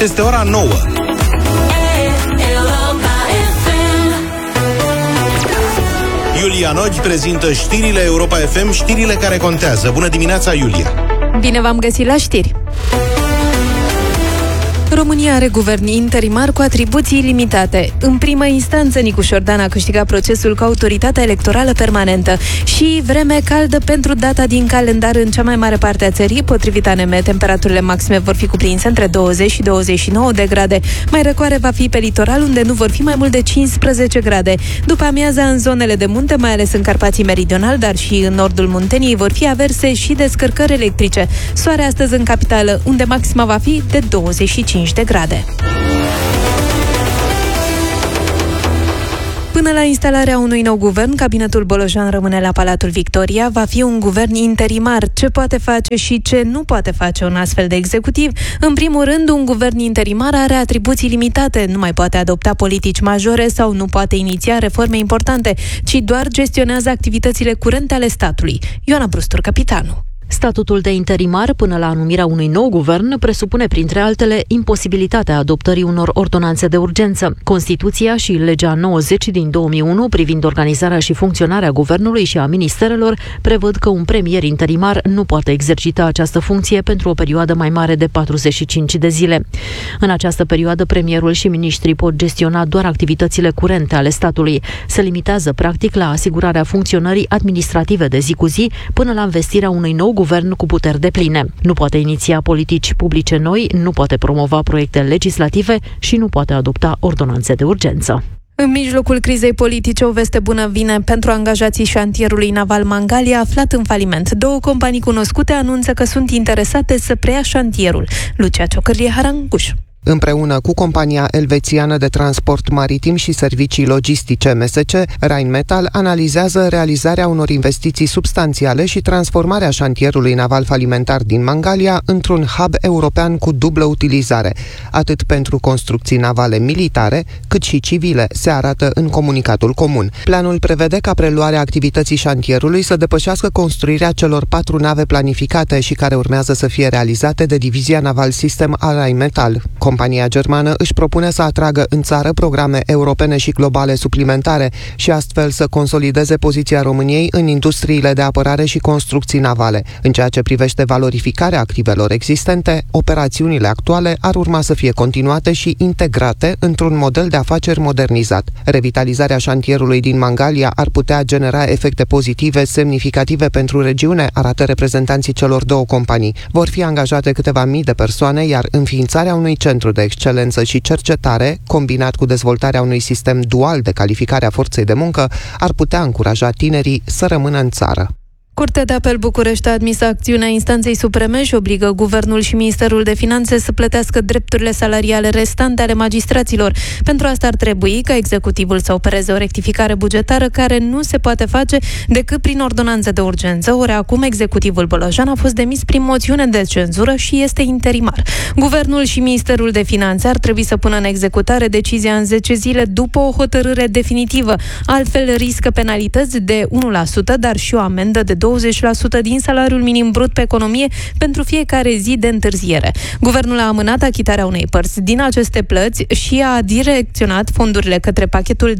peste ora 9. Iulia Nodi prezintă știrile Europa FM, știrile care contează. Bună dimineața, Iulia! Bine v-am găsit la știri! România are guvern interimar cu atribuții limitate. În primă instanță, Nicu Șordan a câștigat procesul cu Autoritatea Electorală Permanentă și vreme caldă pentru data din calendar în cea mai mare parte a țării. Potrivit ANM, temperaturile maxime vor fi cuprinse între 20 și 29 de grade. Mai răcoare va fi pe litoral, unde nu vor fi mai mult de 15 grade. După amiaza, în zonele de munte, mai ales în Carpații Meridional, dar și în nordul Munteniei, vor fi averse și descărcări electrice. Soare astăzi în capitală, unde maxima va fi de 25 de grade. Până la instalarea unui nou guvern, cabinetul Bolojan rămâne la Palatul Victoria. Va fi un guvern interimar. Ce poate face și ce nu poate face un astfel de executiv? În primul rând, un guvern interimar are atribuții limitate. Nu mai poate adopta politici majore sau nu poate iniția reforme importante, ci doar gestionează activitățile curente ale statului. Ioana Brustur, capitanu. Statutul de interimar până la numirea unui nou guvern presupune, printre altele, imposibilitatea adoptării unor ordonanțe de urgență. Constituția și legea 90 din 2001 privind organizarea și funcționarea guvernului și a ministerelor prevăd că un premier interimar nu poate exercita această funcție pentru o perioadă mai mare de 45 de zile. În această perioadă, premierul și miniștrii pot gestiona doar activitățile curente ale statului. Se limitează, practic, la asigurarea funcționării administrative de zi cu zi până la învestirea unui nou guvern cu puteri depline. Nu poate iniția politici publice noi, nu poate promova proiecte legislative și nu poate adopta ordonanțe de urgență. În mijlocul crizei politice, o veste bună vine pentru angajații șantierului naval Mangalia, aflat în faliment. Două companii cunoscute anunță că sunt interesate să preia șantierul. Lucia Ciocârlie, Haranguș. Împreună cu compania elvețiană de transport maritim și servicii logistice MSC, Rheinmetall analizează realizarea unor investiții substanțiale și transformarea șantierului naval falimentar din Mangalia într-un hub european cu dublă utilizare, atât pentru construcții navale militare, cât și civile, se arată în comunicatul comun. Planul prevede ca preluarea activității șantierului să depășească construirea celor 4 nave planificate și care urmează să fie realizate de Divizia Naval System a Rheinmetall. Compania germană își propune să atragă în țară programe europene și globale suplimentare și astfel să consolideze poziția României în industriile de apărare și construcții navale. În ceea ce privește valorificarea activelor existente, operațiunile actuale ar urma să fie continuate și integrate într-un model de afaceri modernizat. Revitalizarea șantierului din Mangalia ar putea genera efecte pozitive semnificative pentru regiune, arată reprezentanții celor două companii. Vor fi angajate câteva mii de persoane, iar înființarea unui centru de excelență și cercetare, combinat cu dezvoltarea unui sistem dual de calificare a forței de muncă, ar putea încuraja tinerii să rămână în țară. Curtea de Apel București a admis acțiunea instanței supreme și obligă Guvernul și Ministerul de Finanțe să plătească drepturile salariale restante ale magistraților. Pentru asta ar trebui ca executivul să opereze o rectificare bugetară care nu se poate face decât prin ordonanță de urgență, ori acum executivul Bolojan a fost demis prin moțiune de cenzură și este interimar. Guvernul și Ministerul de Finanțe ar trebui să pună în executare decizia în 10 zile după o hotărâre definitivă. Altfel riscă penalități de 1%, dar și o amendă de 20% din salariul minim brut pe economie pentru fiecare zi de întârziere. Guvernul a amânat achitarea unei părți din aceste plăți și a direcționat fondurile către pachetul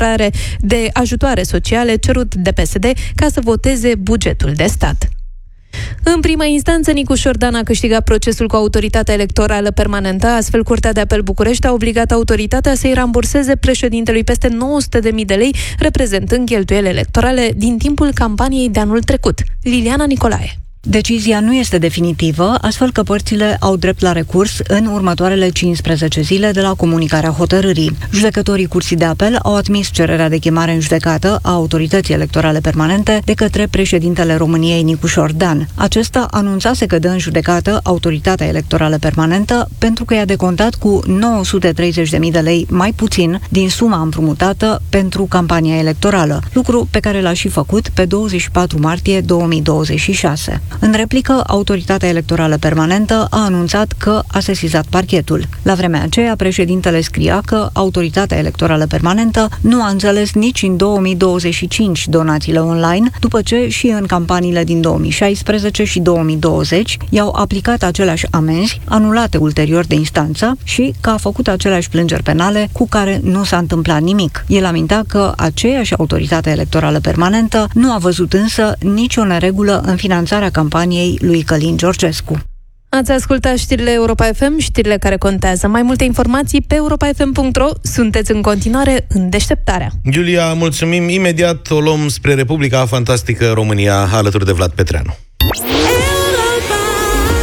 de ajutoare sociale cerut de PSD ca să voteze bugetul de stat. În prima instanță, Nicu Șordan a câștigat procesul cu Autoritatea Electorală Permanentă. Astfel, Curtea de Apel București a obligat autoritatea să-i ramburseze președintelui peste 900.000 de lei, reprezentând cheltuieli electorale din timpul campaniei de anul trecut. Liliana Nicolae. Decizia nu este definitivă, astfel că părțile au drept la recurs în următoarele 15 zile de la comunicarea hotărârii. Judecătorii Curții de Apel au admis cererea de chemare în judecată a Autorității Electorale Permanente de către președintele României Nicu Șordan. Acesta anunțase că dă în judecată Autoritatea Electorală Permanentă pentru că i-a decontat cu 930.000 de lei mai puțin din suma împrumutată pentru campania electorală, lucru pe care l-a și făcut pe 24 martie 2026. În replică, Autoritatea Electorală Permanentă a anunțat că a sesizat parchetul. La vremea aceea, președintele scria că Autoritatea Electorală Permanentă nu a înțeles nici în 2025 donațiile online, după ce și în campaniile din 2016 și 2020 i-au aplicat aceleași amenzi, anulate ulterior de instanță, și că a făcut aceleași plângeri penale cu care nu s-a întâmplat nimic. El amintea că aceeași Autoritate Electorală Permanentă nu a văzut însă nicio neregulă în finanțarea campaniei lui Călin Georgescu. Ați ascultat știrile Europa FM, știrile care contează. Mai multe informații pe europafm.ro. Sunteți în continuare în Deșteptarea. Iulia, mulțumim. Imediat o luăm spre Republica Fantastică România, alături de Vlad Petreanu.